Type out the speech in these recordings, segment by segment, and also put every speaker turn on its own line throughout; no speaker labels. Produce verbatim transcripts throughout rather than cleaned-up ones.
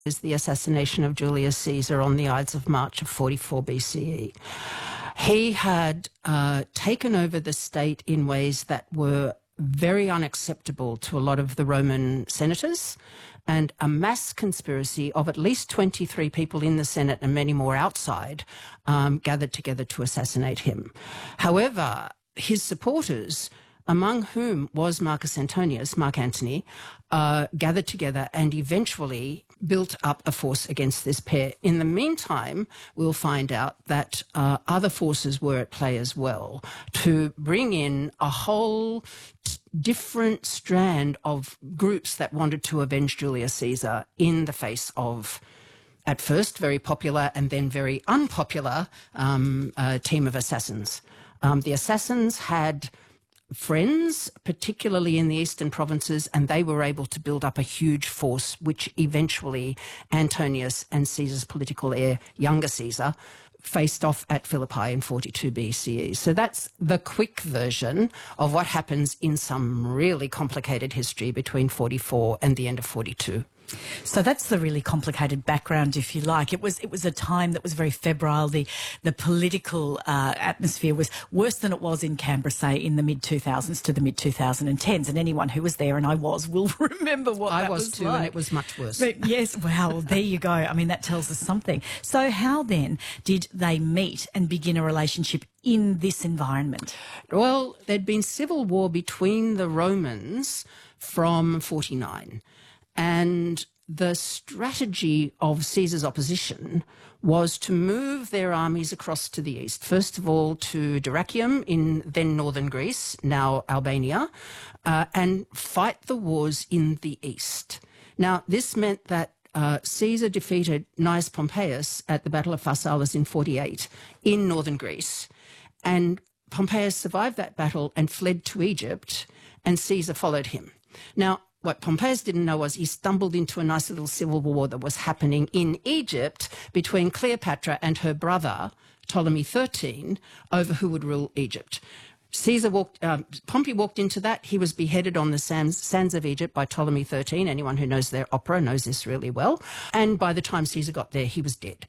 is the assassination of Julius Caesar on the Ides of March of forty-four B C E. He had uh, taken over the state in ways that were very unacceptable to a lot of the Roman senators, and a mass conspiracy of at least twenty-three people in the Senate and many more outside um, gathered together to assassinate him. However, his supporters, among whom was Marcus Antonius, Mark Antony, uh, gathered together and eventually built up a force against this pair. In the meantime, we'll find out that uh, other forces were at play as well to bring in a whole different strand of groups that wanted to avenge Julius Caesar in the face of, at first, very popular and then very unpopular um, uh, team of assassins. Um, the assassins had friends, particularly in the eastern provinces, and they were able to build up a huge force, which eventually Antonius and Caesar's political heir, younger Caesar, faced off at Philippi in forty-two B C E. So that's the quick version of what happens in some really complicated history between forty-four and the end of forty-two.
So that's the really complicated background, if you like. It was it was a time that was very febrile. The the political uh, atmosphere was worse than it was in Canberra, say, in the mid two thousands to the mid twenty tens. And anyone who was there, and I was, will remember what
I
that
was,
was
too,
like.
and it was much worse.
But yes, well, there you go. I mean, that tells us something. So how then did they meet and begin a relationship in this environment?
Well, there'd been civil war between the Romans from forty-nine. And the strategy of Caesar's opposition was to move their armies across to the east. First of all, to Dyrrhachium in then northern Greece, now Albania, uh, and fight the wars in the east. Now, this meant that uh, Caesar defeated Gnaeus Pompeius at the Battle of Pharsalus in forty-eight in northern Greece, and Pompeius survived that battle and fled to Egypt, and Caesar followed him. Now, what Pompeius didn't know was he stumbled into a nice little civil war that was happening in Egypt between Cleopatra and her brother, Ptolemy the thirteenth, over who would rule Egypt. Caesar walked, um, Pompey walked into that. He was beheaded on the sands, sands of Egypt by Ptolemy the thirteenth. Anyone who knows their opera knows this really well. And by the time Caesar got there, he was dead.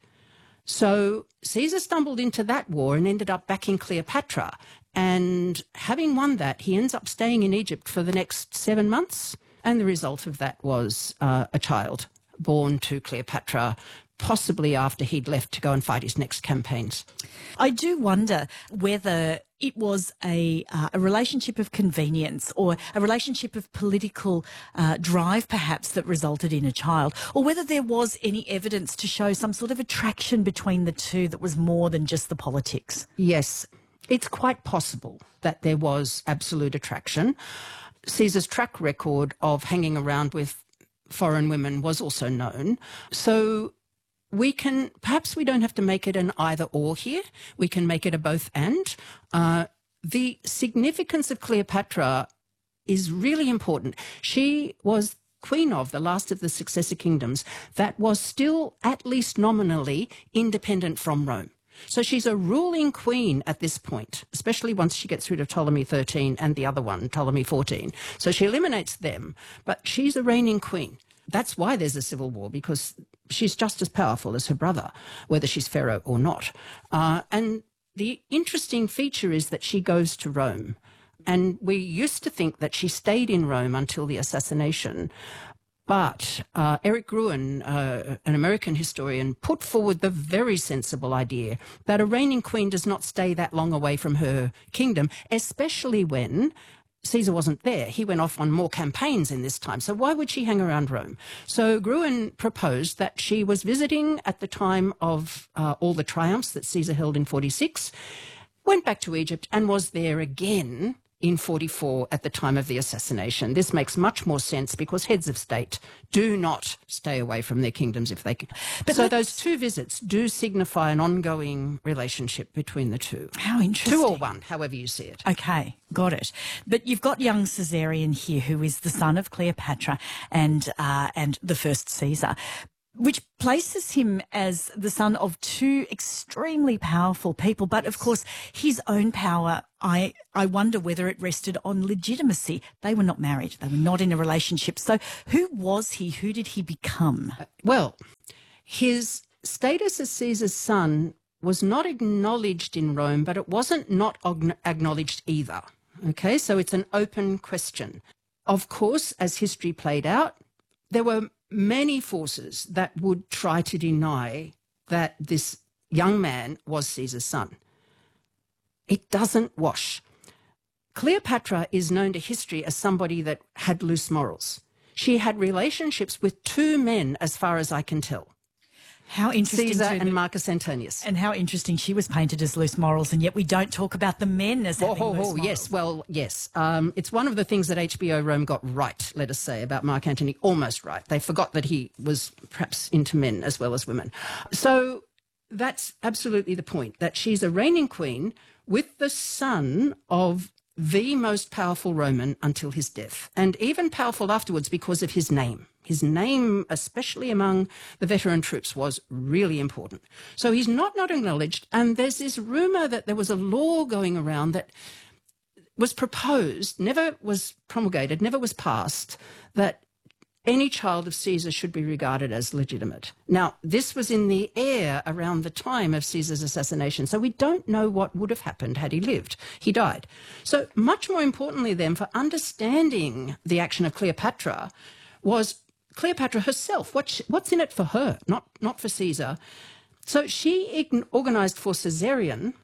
So Caesar stumbled into that war and ended up backing Cleopatra. And having won that, he ends up staying in Egypt for the next seven months. And the result of that was uh, a child born to Cleopatra, possibly after he'd left to go and fight his next campaigns.
I do wonder whether it was a, uh, a relationship of convenience or a relationship of political uh, drive, perhaps, that resulted in a child, or whether there was any evidence to show some sort of attraction between the two that was more than just the politics.
Yes, it's quite possible that there was absolute attraction. Caesar's track record of hanging around with foreign women was also known. So we can, perhaps we don't have to make it an either or here. We can make it a both and. Uh, the significance of Cleopatra is really important. She was queen of the last of the successor kingdoms that was still, at least nominally, independent from Rome. So she's a ruling queen at this point, especially once she gets rid of Ptolemy the thirteenth and the other one, Ptolemy the fourteenth. So she eliminates them, but she's a reigning queen. That's why there's a civil war, because she's just as powerful as her brother, whether she's pharaoh or not. Uh, and the interesting feature is that she goes to Rome. And we used to think that she stayed in Rome until the assassination. But uh, Eric Gruen, uh, an American historian, put forward the very sensible idea that a reigning queen does not stay that long away from her kingdom, especially when Caesar wasn't there. He went off on more campaigns in this time. So why would she hang around Rome? So Gruen proposed that she was visiting at the time of uh, all the triumphs that Caesar held in forty-six, went back to Egypt and was there again in forty-four at the time of the assassination. This makes much more sense because heads of state do not stay away from their kingdoms if they can. But so those two visits do signify an ongoing relationship between the two.
How interesting.
Two or one, however you see it.
Okay, got it. But you've got young Caesarion here, who is the son of Cleopatra and uh, and the first Caesar. which places him as the son of two extremely powerful people. But of course, his own power, I, I wonder whether it rested on legitimacy. They were not married. They were not in a relationship. So who was he? Who did he become?
Well, his status as Caesar's son was not acknowledged in Rome, but it wasn't not acknowledged either. Okay, so it's an open question. Of course, as history played out, there were many forces that would try to deny that this young man was Caesar's son. It doesn't wash. Cleopatra is known to history as somebody that had loose morals. She had relationships with two men, as far as I can tell.
How interesting.
Caesar
too,
and Marcus Antonius.
And how interesting she was painted as loose morals, and yet we don't talk about the men as having
oh, oh,
loose
oh,
morals.
Yes, well, yes. Um, it's one of the things that H B O Rome got right, let us say, about Mark Antony, almost right. They forgot that he was perhaps into men as well as women. So that's absolutely the point, that she's a reigning queen with the son of the most powerful Roman until his death, and even powerful afterwards because of his name. His name, especially among the veteran troops, was really important. So he's not not acknowledged, and there's this rumour that there was a law going around that was proposed, never was promulgated, never was passed, that any child of Caesar should be regarded as legitimate. Now, this was in the air around the time of Caesar's assassination, so we don't know what would have happened had he lived. He died. So much more importantly then, for understanding the action of Cleopatra, was Cleopatra herself. What she, what's in it for her, not, not for Caesar? So she organised for Caesarion,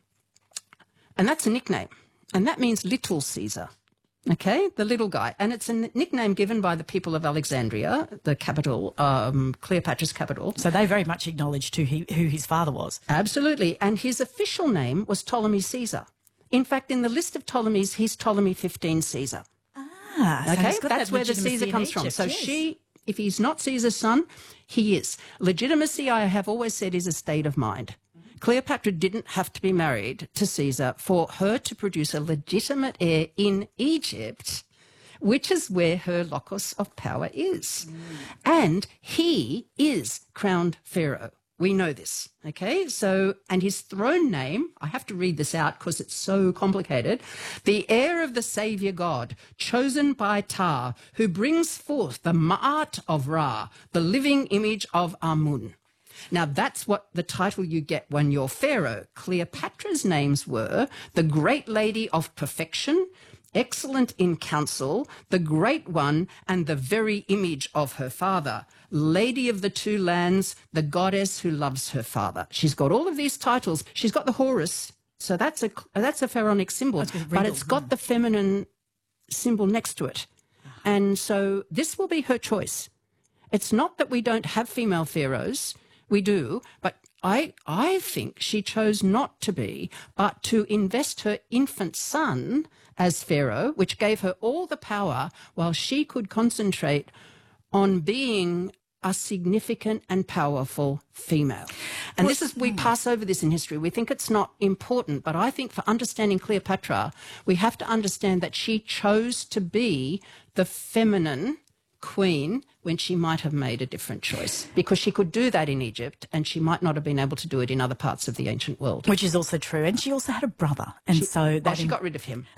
and that's a nickname, and that means little Caesar. Okay, the little guy. And it's a nickname given by the people of Alexandria, the capital, um, Cleopatra's capital.
So they very much acknowledged who, he, who his father was.
Absolutely. And his official name was Ptolemy Caesar. In fact, in the list of Ptolemies, he's Ptolemy fifteen Caesar.
Ah, so
okay,
he's got
that's
that
where the
legitimacy
Caesar
in
comes
Egypt,
from. So
yes.
she, if he's not Caesar's son, he is. Legitimacy, I have always said, is a state of mind. Cleopatra didn't have to be married to Caesar for her to produce a legitimate heir in Egypt, which is where her locus of power is. Mm. And he is crowned pharaoh. We know this, okay? So, and his throne name, I have to read this out because it's so complicated. The heir of the saviour God, chosen by Ptah, who brings forth the Ma'at of Ra, the living image of Amun. Now, that's what the title you get when you're pharaoh. Cleopatra's names were the Great Lady of Perfection, Excellent in Counsel, the Great One, and the very image of her father. Lady of the Two Lands, the goddess who loves her father. She's got all of these titles. She's got the Horus, so that's a, that's a pharaonic symbol, but it's got the feminine symbol next to it. And so this will be her choice. It's not that we don't have female pharaohs. We do, but I I think she chose not to be, but to invest her infant son as pharaoh, which gave her all the power while she could concentrate on being a significant and powerful female. And well, this is, we pass over this in history. We think it's not important, but I think for understanding Cleopatra, we have to understand that she chose to be the feminine queen when she might have made a different choice, because she could do that in Egypt and she might not have been able to do it in other parts of the ancient world.
Which is also true. And she also had a brother. And
she,
so that
well, she got rid of him.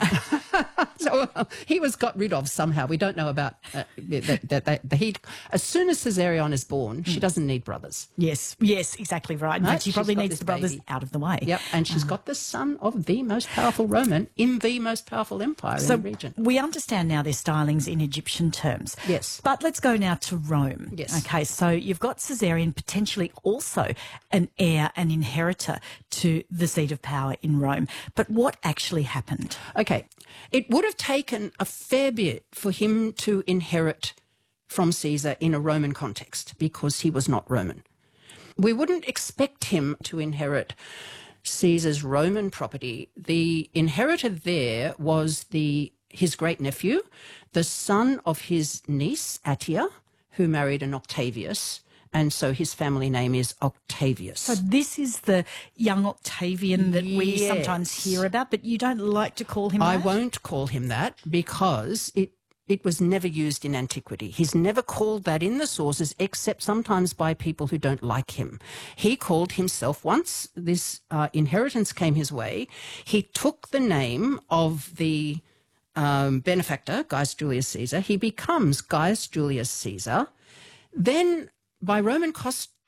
So uh, he was got rid of somehow. We don't know about uh, that. that, that, that he, as soon as Caesarion is born, she doesn't need brothers.
Yes, yes, exactly right. In
right?
fact, she
She's
probably needs the brothers
baby.
out of the way.
Yep, and she's uh. got the son of the most powerful Roman in the most powerful empire
so
in the region.
We understand now their stylings in Egyptian terms.
Yes.
But let's go now to Rome.
Yes.
Okay, so you've got Caesarion potentially also an heir, an inheritor to the seat of power in Rome. But what actually happened?
Okay, it would have taken a fair bit for him to inherit from Caesar in a Roman context because he was not Roman. We wouldn't expect him to inherit Caesar's Roman property. The inheritor there was the his great-nephew, the son of his niece, Attia, who married an Octavius, and so his family name is Octavius.
So this is the young Octavian that
yes.
we sometimes hear about, but you don't like to call him
I
that?
won't call him that because it it was never used in antiquity. He's never called that in the sources, except sometimes by people who don't like him. He called himself, once this uh, inheritance came his way, he took the name of the um, benefactor, Gaius Julius Caesar. He becomes Gaius Julius Caesar. Then, by Roman cost